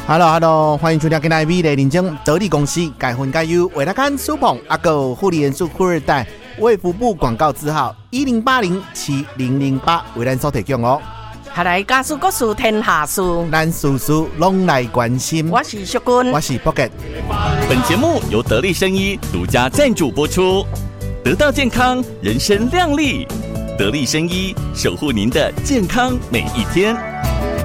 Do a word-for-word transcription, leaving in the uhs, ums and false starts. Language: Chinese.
Hello Hello， 欢迎收听今天 V 的林正得力公司改分改优为大家苏鹏阿狗护理元素富二代卫福部广告字号一零八零七零零八为咱所提供哦。 下来家事国事天下事， 咱事事拢来关心。 我是淑君， 我是 Pocket。 本节目由得力生医独家赞助播出，得到健康，人生亮丽。得力生医守护您的健康每一天。